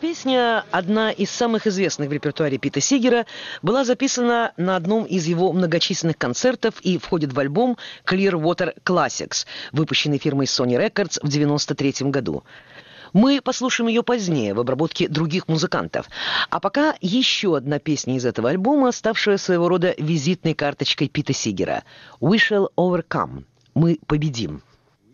песня, одна из самых известных в репертуаре Пита Сигера, была записана на одном из его многочисленных концертов и входит в альбом Clearwater Classics, выпущенный фирмой Sony Records в 1993 году. Мы послушаем ее позднее, в обработке других музыкантов. А пока еще одна песня из этого альбома, ставшая своего рода визитной карточкой Пита Сигера. «We shall overcome». «Мы победим».